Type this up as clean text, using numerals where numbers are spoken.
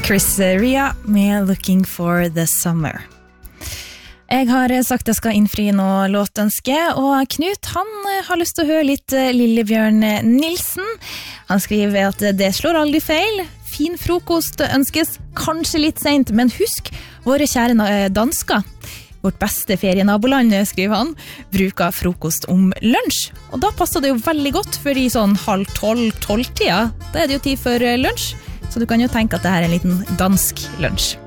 Chris Ria med Looking for the Summer. Jeg har sagt jeg skal innfri noe låtønske, og Knut han har lyst til å høre litt Lillebjørn Nilsen. Han skriver at det slår aldri feil. Fin frokost ønskes, kanskje litt sent, men husk våre kjære dansker. Vårt beste ferienaboland, skriver han, bruker frokost om lunsj. Og da passer det jo veldig godt, for i sånn 11:30-12-tida, da er det jo tid for lunsj. Så du kan jo tenke at det her er en liten dansk lunsj.